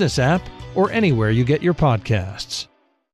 Business app or anywhere you get your podcasts.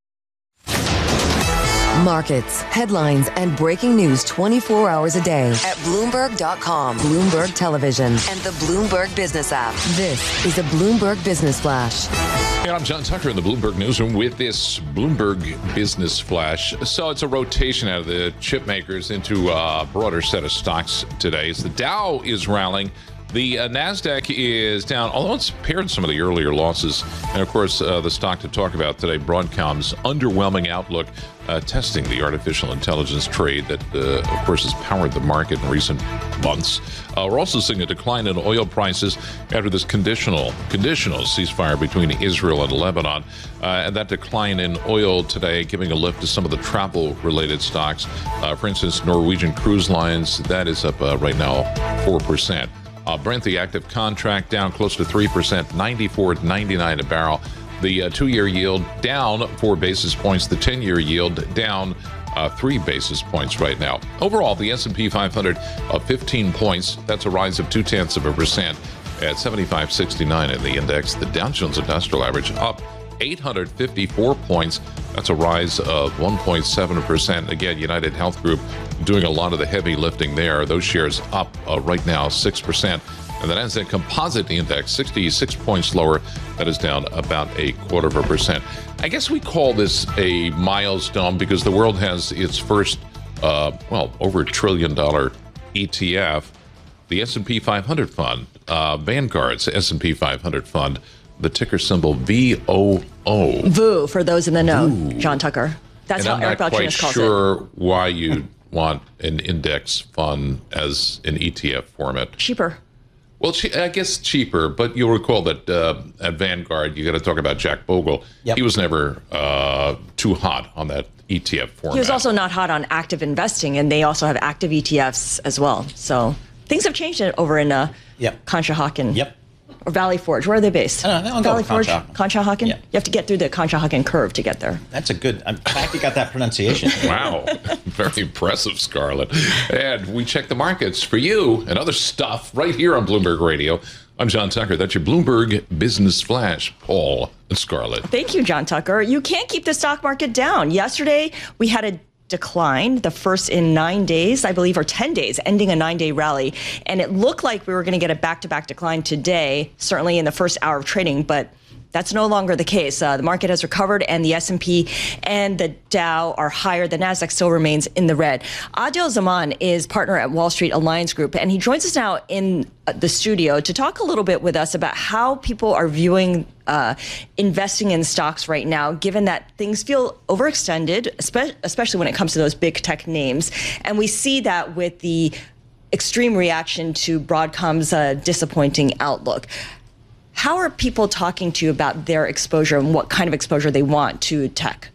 Markets, headlines, and breaking news 24 hours a day at Bloomberg.com, Bloomberg Television, and the Bloomberg Business app. This is a Bloomberg Business Flash. And I'm John Tucker in the Bloomberg Newsroom with this Bloomberg Business Flash. So it's a rotation out of the chip makers into a broader set of stocks today. As the Dow is rallying, the NASDAQ is down, although it's paired some of the earlier losses. And, of course, the stock to talk about today, Broadcom's underwhelming outlook, testing the artificial intelligence trade that, of course, has powered the market in recent months. We're also seeing a decline in oil prices after this conditional ceasefire between Israel and Lebanon. And that decline in oil today giving a lift to some of the travel-related stocks. For instance, Norwegian Cruise Lines, that is up right now 4%. Brent, the active contract, down close to 3%, $94.99 a barrel. The two-year yield down 4 basis points. The 10-year yield down 3 basis points right now. Overall, the S&P 500 up 15 points. That's a rise of 0.2% at 7569 in the index. The Dow Jones Industrial Average up 854 points. That's a rise of 1.7%. Again, United Health Group doing a lot of the heavy lifting there. Those shares up right now 6%. And the Nasdaq Composite Index 66 points lower. That is down about 0.25%. I guess we call this a milestone because the world has its first, over $1 trillion ETF. The S&P 500 fund, Vanguard's S&P 500 fund, the ticker symbol VOO. VOO, for those in the know, Ooh. John Tucker. That's and how Eric Balchunas calls it. I'm not quite sure why you want an index fund as an ETF format. Cheaper. Well, I guess cheaper, but you'll recall that at Vanguard, you got to talk about Jack Bogle. Yep. He was never too hot on that ETF format. He was also not hot on active investing, and they also have active ETFs as well. So things have changed over in Conshohocken. Yep. Or Valley Forge. Where are they based? I'll go Valley with Forge? Conshohocken. Conshohocken? Yeah. You have to get through the Conshohocken curve to get there. That's a good, I'm glad you got that pronunciation. Wow. Very impressive, Scarlett. And we check the markets for you and other stuff right here on Bloomberg Radio. I'm John Tucker. That's your Bloomberg Business Flash. Paul and Scarlett. Thank you, John Tucker. You can't keep the stock market down. Yesterday, we had a decline, the first in 9 days, I believe, or 10 days, ending a 9-day rally. And it looked like we were going to get a back-to-back decline today, certainly in the first hour of trading, but that's no longer the case. The market has recovered, and the S&P and the Dow are higher. The Nasdaq still remains in the red. Adil Zaman is partner at Wall Street Alliance Group, and he joins us now in the studio to talk a little bit with us about how people are viewing investing in stocks right now, given that things feel overextended, especially when it comes to those big tech names. And we see that with the extreme reaction to Broadcom's disappointing outlook. How are people talking to you about their exposure and what kind of exposure they want to tech?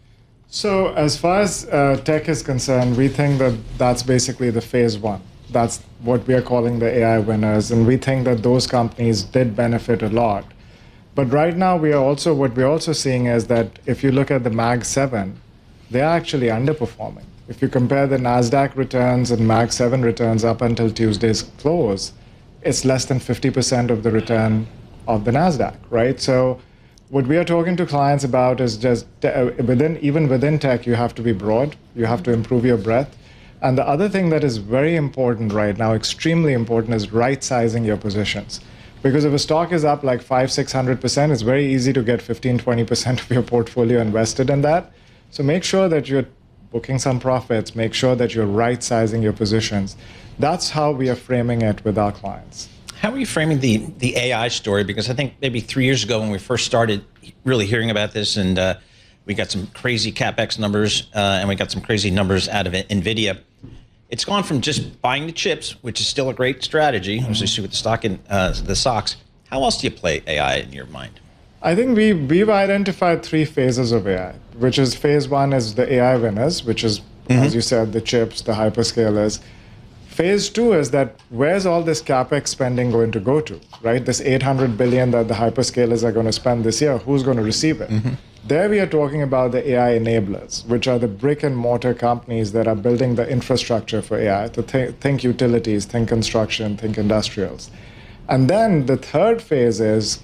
So as far as tech is concerned, we think that that's basically the phase one. That's what we are calling the AI winners. And we think that those companies did benefit a lot. But right now, what we're also seeing is that if you look at the Mag 7, they're actually underperforming. If you compare the NASDAQ returns and Mag 7 returns up until Tuesday's close, it's less than 50% of the return of the NASDAQ, right? So what we are talking to clients about is just even within tech, you have to be broad. You have to improve your breadth. And the other thing that is very important right now, extremely important, is right-sizing your positions. Because if a stock is up like 500-600%, it's very easy to get 15-20% of your portfolio invested in that. So make sure that you're booking some profits. Make sure that you're right-sizing your positions. That's how we are framing it with our clients. How are you framing the AI story? Because I think maybe 3 years ago when we first started really hearing about this, and we got some crazy CapEx numbers, and we got some crazy numbers out of NVIDIA. It's gone from just buying the chips, which is still a great strategy, obviously with the stock in the stocks. How else do you play AI in your mind? I think we've identified 3 phases of AI, which is phase 1 is the AI winners, which is, as you said, the chips, the hyperscalers. Phase 2 is that where's all this CapEx spending going to go to, right? This $800 billion that the hyperscalers are going to spend this year, who's going to receive it? There we are talking about the AI enablers, which are the brick and mortar companies that are building the infrastructure for AI. To think utilities, think construction, think industrials. And then the third phase is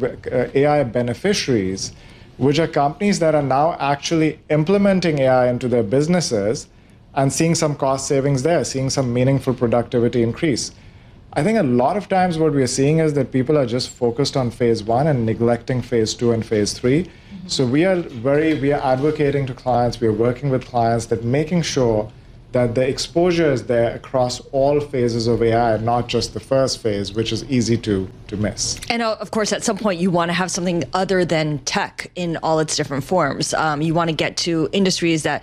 AI beneficiaries, which are companies that are now actually implementing AI into their businesses and seeing some cost savings there, seeing some meaningful productivity increase. I think a lot of times what we are seeing is that people are just focused on phase one and neglecting phase two and phase three. Mm-hmm. So we are advocating to clients, we are working with clients that making sure that the exposure is there across all phases of AI, not just the first phase, which is easy to miss. And of course, at some point, you want to have something other than tech in all its different forms. You want to get to industries that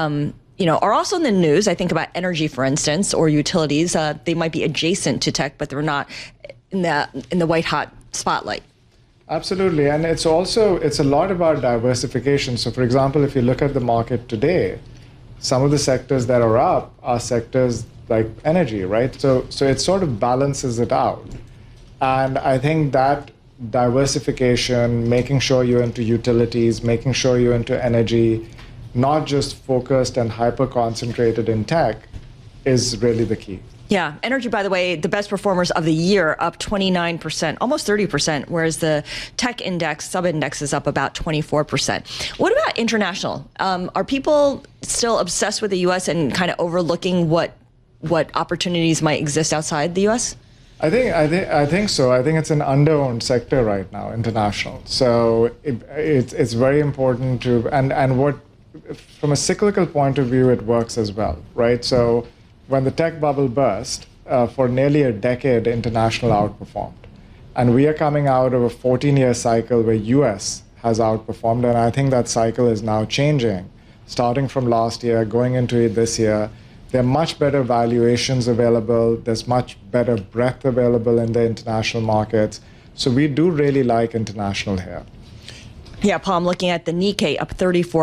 are also in the news. I think about energy, for instance, or utilities. They might be adjacent to tech, but they're not in the white hot spotlight. Absolutely, and it's a lot about diversification. So, for example, if you look at the market today, some of the sectors that are up are sectors like energy, right? So it sort of balances it out. And I think that diversification, making sure you're into utilities, making sure you're into energy, not just focused and hyper-concentrated in tech, is really the key. Yeah, energy, by the way, the best performers of the year, up 29%, almost 30%, whereas the tech index, sub-index, is up about 24%. What about international? Are people still obsessed with the U.S. and kind of overlooking what opportunities might exist outside the U.S.? I think so. I think it's an under-owned sector right now, international. So it's very important to, and what, from a cyclical point of view, it works as well, right? So when the tech bubble burst, for nearly a decade, international outperformed. And we are coming out of a 14-year cycle where US has outperformed, and I think that cycle is now changing. Starting from last year, going into this year, there are much better valuations available, there's much better breadth available in the international markets. So we do really like international here. Yeah, Paul, I'm looking at the Nikkei up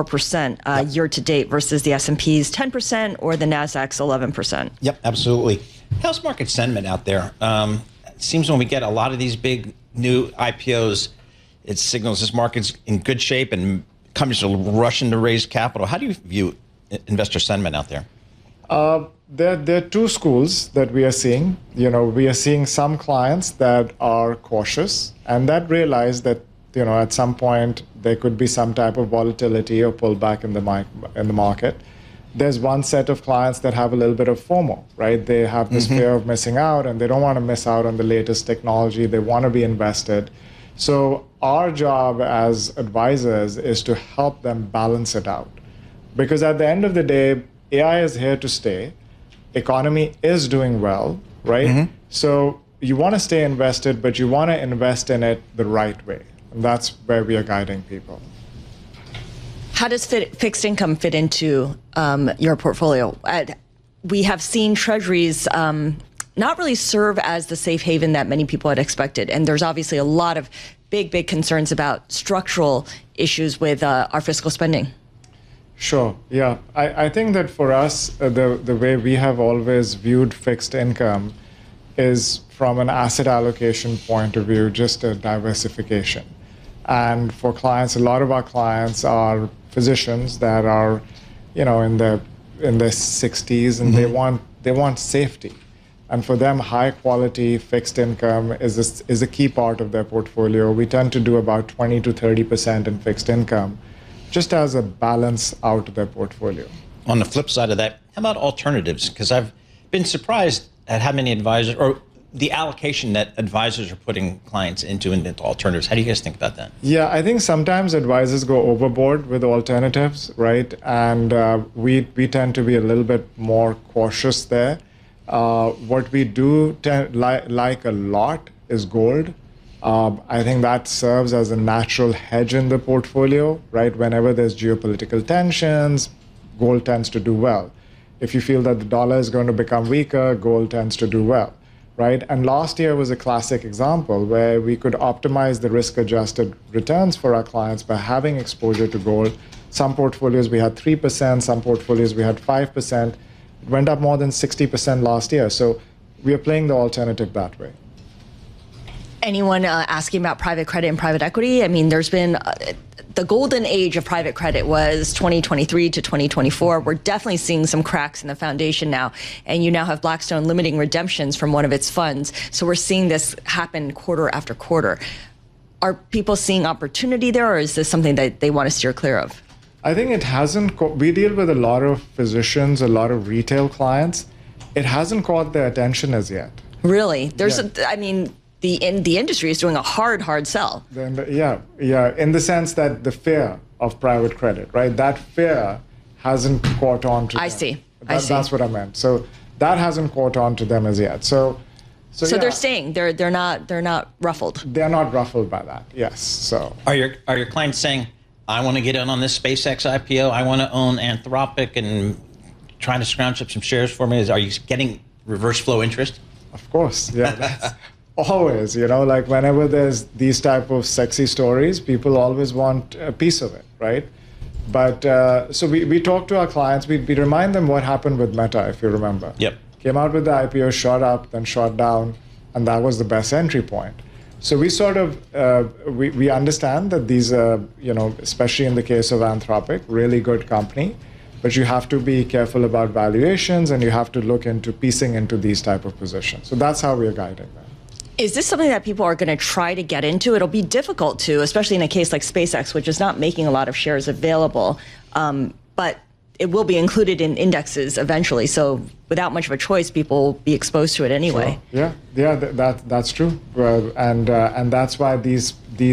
34% year to date versus the S&P's 10% or the Nasdaq's 11%. Yep, absolutely. How's market sentiment out there? It seems when we get a lot of these big new IPOs, it signals this market's in good shape and companies are rushing to raise capital. How do you view investor sentiment out there? There are two schools that we are seeing. We are seeing some clients that are cautious and that realize that at some point there could be some type of volatility or pullback in the market. There's one set of clients that have a little bit of FOMO, right? They have this fear of missing out and they don't want to miss out on the latest technology. They want to be invested. So our job as advisors is to help them balance it out. Because at the end of the day, AI is here to stay. Economy is doing well, right? So you want to stay invested, but you want to invest in it the right way. And that's where we are guiding people. How does fixed income fit into your portfolio? We have seen treasuries not really serve as the safe haven that many people had expected. And there's obviously a lot of big concerns about structural issues with our fiscal spending. Sure, yeah. I think that for us, the way we have always viewed fixed income is from an asset allocation point of view, just a diversification. And for clients, a lot of our clients are physicians that are, in their 60s, and they want safety. And for them, high quality fixed income is a key part of their portfolio. We tend to do about 20 to 30% in fixed income, just as a balance out of their portfolio. On the flip side of that, how about alternatives? Because I've been surprised at how many advisors, or the allocation that advisors are putting clients into alternatives. How do you guys think about that? Yeah, I think sometimes advisors go overboard with alternatives, right? And we tend to be a little bit more cautious there. What we do like a lot is gold. I think that serves as a natural hedge in the portfolio, right? Whenever there's geopolitical tensions, gold tends to do well. If you feel that the dollar is going to become weaker, gold tends to do well, right? And last year was a classic example where we could optimize the risk-adjusted returns for our clients by having exposure to gold. Some portfolios we had 3%, some portfolios we had 5%. It went up more than 60% last year. So we are playing the alternative that way. Anyone asking about private credit and private equity? I mean, there's been the golden age of private credit was 2023 to 2024. We're definitely seeing some cracks in the foundation now. And you now have Blackstone limiting redemptions from one of its funds. So we're seeing this happen quarter after quarter. Are people seeing opportunity there, or is this something that they want to steer clear of? I think it hasn't. We deal with a lot of physicians, a lot of retail clients. It hasn't caught their attention as yet. Really? The industry is doing a hard sell. Yeah, in the sense that the fear of private credit, right? That fear hasn't caught on to them. I see. That's what I meant. So that hasn't caught on to them as yet. So yeah, they're staying. They're not ruffled. They're not ruffled by that. Yes. So are your clients saying, I want to get in on this SpaceX IPO, I want to own Anthropic and trying to scrounge up some shares for me? Are you getting reverse flow interest? Of course, yeah. That's always, like whenever there's these type of sexy stories, people always want a piece of it, right? But so we talk to our clients, we remind them what happened with Meta, if you remember. Yep. Came out with the IPO, shot up, then shot down, and that was the best entry point. So we sort of, we understand that these are, especially in the case of Anthropic, really good company, but you have to be careful about valuations and you have to look into piecing into these type of positions. So that's how we are guiding them. Is this something that people are going to try to get into? It'll be difficult to, especially in a case like SpaceX, which is not making a lot of shares available, but it will be included in indexes eventually. So without much of a choice, people will be exposed to it anyway. Sure. Yeah, that's true, and that's why these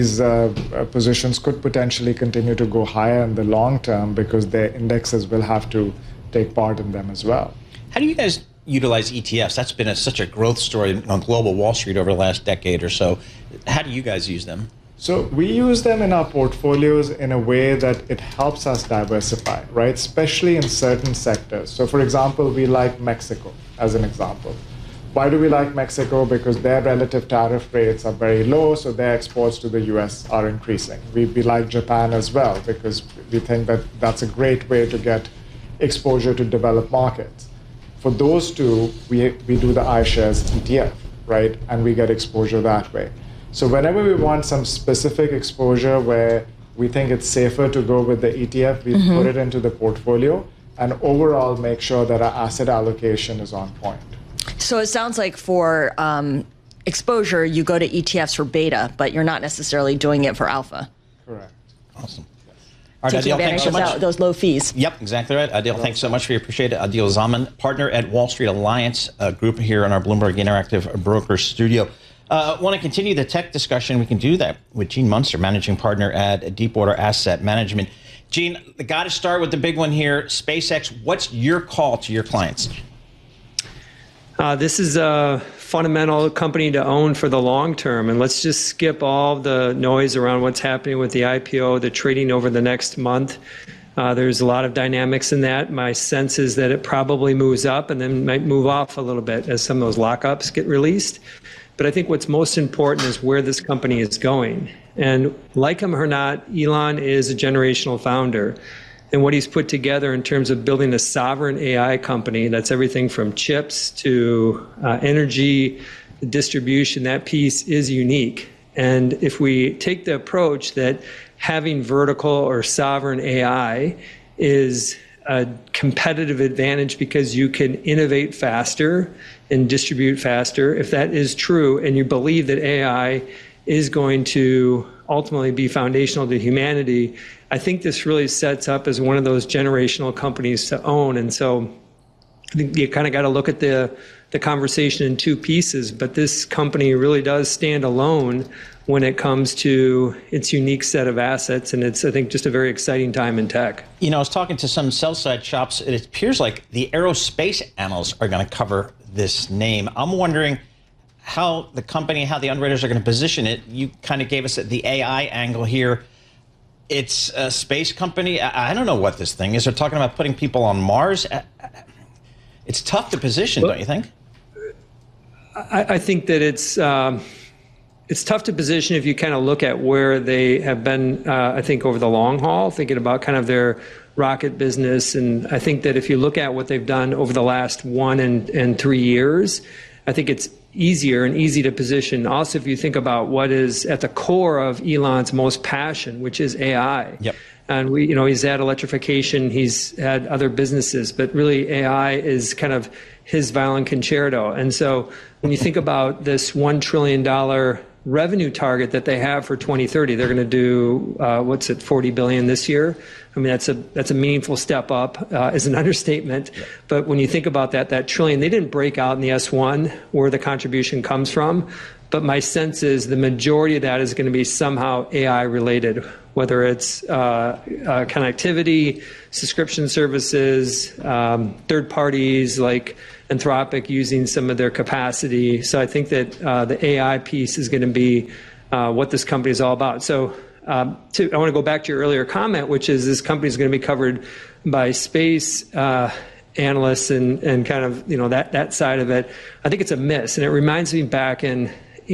positions could potentially continue to go higher in the long term because their indexes will have to take part in them as well. How do you guys utilize ETFs? That's been such a growth story on global Wall Street over the last decade or so. How do you guys use them? So we use them in our portfolios in a way that it helps us diversify, right? Especially in certain sectors. So for example, we like Mexico as an example. Why do we like Mexico? Because their relative tariff rates are very low, so their exports to the US are increasing. We like Japan as well because we think that that's a great way to get exposure to developed markets. For those two, we do the iShares ETF, right? And we get exposure that way. So whenever we want some specific exposure where we think it's safer to go with the ETF, we put it into the portfolio and overall make sure that our asset allocation is on point. So it sounds like for exposure, you go to ETFs for beta, but you're not necessarily doing it for alpha. Correct. Awesome. Taking advantage of those low fees. Yep, exactly right. Adil, thanks so much for your appreciate it. Adil Zaman, partner at Wall Street Alliance Group here in our Bloomberg Interactive Broker Studio. Want to continue the tech discussion? We can do that with Gene Munster, managing partner at Deepwater Asset Management. Gene, got to start with the big one here, SpaceX. What's your call to your clients? This is a fundamental company to own for the long term. And let's just skip all the noise around what's happening with the IPO, the trading over the next month. There's a lot of dynamics in that. My sense is that it probably moves up and then might move off a little bit as some of those lockups get released. But I think what's most important is where this company is going. And like him or not, Elon is a generational founder. And what he's put together in terms of building a sovereign AI company, that's everything from chips to energy distribution, that piece is unique. And if we take the approach that having vertical or sovereign AI is a competitive advantage because you can innovate faster and distribute faster, if that is true, and you believe that AI is going to ultimately be foundational to humanity, I think this really sets up as one of those generational companies to own. And so I think you kind of got to look at the conversation in two pieces, but this company really does stand alone when it comes to its unique set of assets. And it's, I think, just a very exciting time in tech. You know, I was talking to some sell-side shops. It appears like the aerospace analysts are going to cover this name. I'm wondering how the company, how the underwriters are going to position it. You kind of gave us the AI angle here. It's a space company. I don't know what this thing is. They're talking about putting people on Mars. It's tough to position, don't you think? I think that it's tough to position if you kind of look at where they have been, I think, over the long haul, thinking about kind of their rocket business. And I think that if you look at what they've done over the last 1 and 3 years, I think it's easier and easy to position. Also, if you think about what is at the core of Elon's most passion, which is AI. Yep. And he's had electrification, he's had other businesses, but really AI is kind of his violin concerto. And so when you think about this $1 trillion revenue target that they have for 2030, they're going to do, $40 billion this year. I mean, that's a meaningful step up, is an understatement. Yep. But when you think about that trillion, they didn't break out in the S1 where the contribution comes from. But my sense is the majority of that is going to be somehow AI related, whether it's connectivity, subscription services, third parties like Anthropic using some of their capacity. So I think that the AI piece is going to be what this company is all about. So I want to go back to your earlier comment, which is this company is going to be covered by space analysts and kind of that side of it. I think it's a miss, and it reminds me back in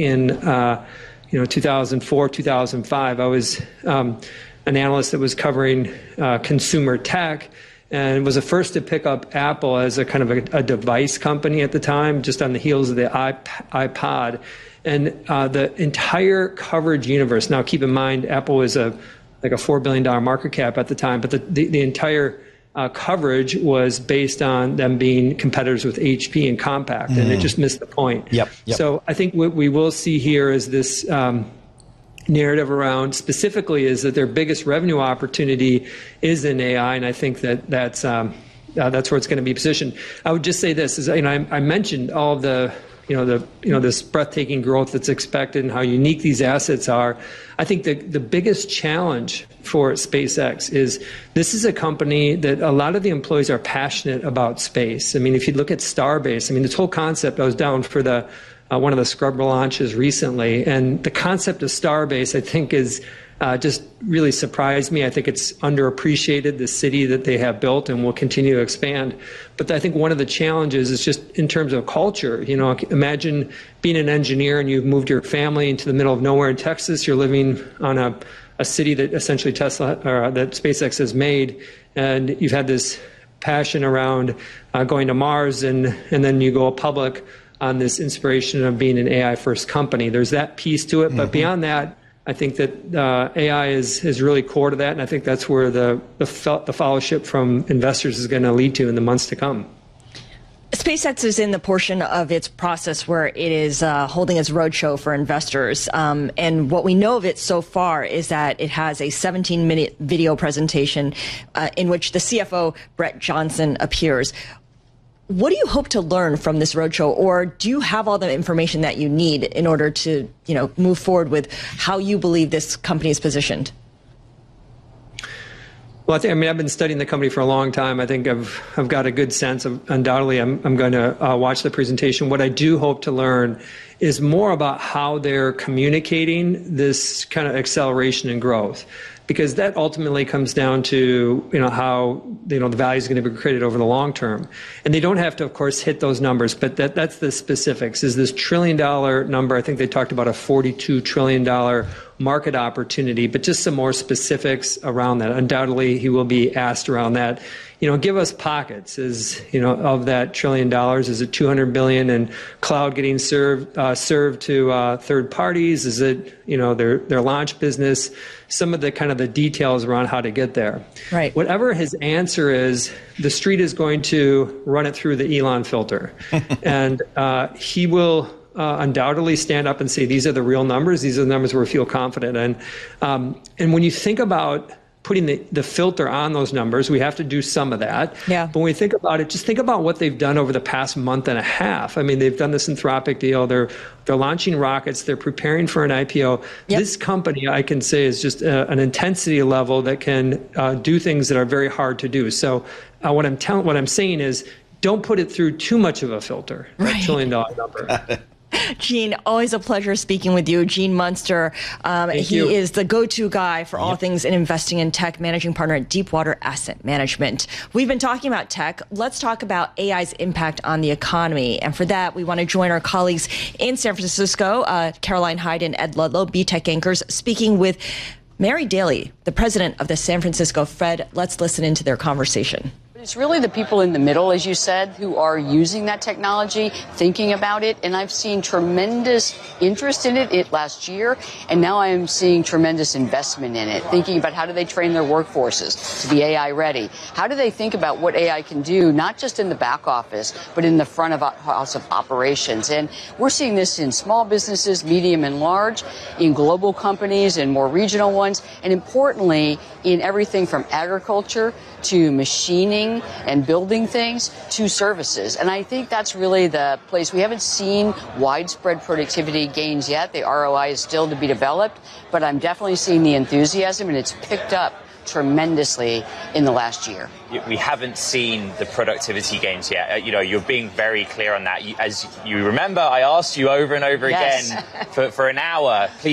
2004, 2005. I was an analyst that was covering consumer tech, and was the first to pick up Apple as a kind of a device company at the time, just on the heels of the iPod. And the entire coverage universe, now keep in mind, Apple was like a $4 billion market cap at the time, but the entire coverage was based on them being competitors with HP and Compaq, and it just missed the point. Yep. So I think what we will see here is this narrative around specifically is that their biggest revenue opportunity is in AI, and I think that's where it's going to be positioned. I would just say this is, I mentioned all of the this breathtaking growth that's expected and how unique these assets are. I think the biggest challenge for SpaceX is this is a company that a lot of the employees are passionate about space. I mean, if you look at Starbase, this whole concept, I was down for one of the Scrubber launches recently, and the concept of Starbase, I think, is just really surprised me. I think it's underappreciated, the city that they have built and will continue to expand. But I think one of the challenges is just in terms of culture. Imagine being an engineer and you've moved your family into the middle of nowhere in Texas. You're living on a city that essentially Tesla or that SpaceX has made, and you've had this passion around going to Mars, and then you go public on this inspiration of being an AI first company. There's that piece to it, but beyond that, I think that AI is really core to that, and I think that's where the followership from investors is going to lead to in the months to come. SpaceX is in the portion of its process where it is holding its roadshow for investors. And what we know of it so far is that it has a 17-minute video presentation in which the CFO, Brett Johnson, appears. What do you hope to learn from this roadshow, or do you have all the information that you need in order to, move forward with how you believe this company is positioned? Well, I've been studying the company for a long time. I think I've got a good sense of, undoubtedly, I'm going to watch the presentation. What I do hope to learn is more about how they're communicating this kind of acceleration and growth, because that ultimately comes down to how the value is going to be created over the long term. And they don't have to, of course, hit those numbers, but that's the specifics. Is this $1 trillion number? I think they talked about a $42 trillion market opportunity, but just some more specifics around that. Undoubtedly, he will be asked around that. Give us pockets. Of that $1 trillion, is it $200 billion in cloud getting served to third parties? Is it their launch business? Some of the kind of the details around how to get there. Right. Whatever his answer is, the street is going to run it through the Elon filter, and he will undoubtedly stand up and say, these are the real numbers. These are the numbers where we feel confident in. And when you think about putting the filter on those numbers, we have to do some of that. Yeah. But when we think about it, just think about what they've done over the past month and a half. They've done this Anthropic deal. They're launching rockets. They're preparing for an IPO. Yep. This company, I can say, is just an intensity level that can do things that are very hard to do. So what I'm saying is, don't put it through too much of a filter. Right. $1 trillion number. Gene, always a pleasure speaking with you. Gene Munster, he is the go-to guy for all things in investing in tech, managing partner at Deepwater Asset Management. We've been talking about tech. Let's talk about AI's impact on the economy. And for that, we want to join our colleagues in San Francisco, Caroline Hyde and Ed Ludlow, B-Tech anchors, speaking with Mary Daly, the president of the San Francisco Fed. Let's listen into their conversation. It's really the people in the middle, as you said, who are using that technology, thinking about it. And I've seen tremendous interest in it last year. And now I'm seeing tremendous investment in it, thinking about how do they train their workforces to be AI ready? How do they think about what AI can do, not just in the back office, but in the front of house of operations? And we're seeing this in small businesses, medium and large, in global companies and more regional ones, and importantly, in everything from agriculture to machining and building things to services. And I think that's really the place. We haven't seen widespread productivity gains yet. The ROI is still to be developed, but I'm definitely seeing the enthusiasm, and it's picked up tremendously in the last year. We haven't seen the productivity gains yet. You're being very clear on that. As you remember, I asked you over and over again for an hour, please